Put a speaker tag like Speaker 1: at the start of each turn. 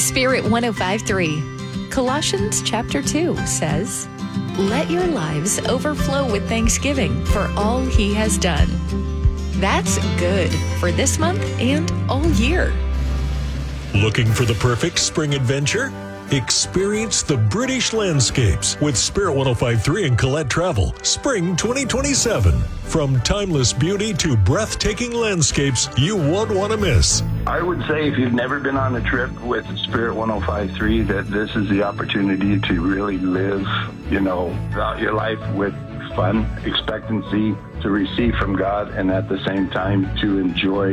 Speaker 1: Spirit 105.3. Colossians chapter 2 says, "Let your lives overflow with thanksgiving for all He has done." That's good for this month and all year.
Speaker 2: Looking for the perfect spring adventure? Experience the British landscapes with Spirit 105.3 and Colette Travel, Spring 2027. From timeless beauty to breathtaking landscapes you won't want to miss.
Speaker 3: I would say if you've never been on a trip with Spirit 105.3, that this is the opportunity to really live, out your life with fun, expectancy, to receive from God, and at the same time to enjoy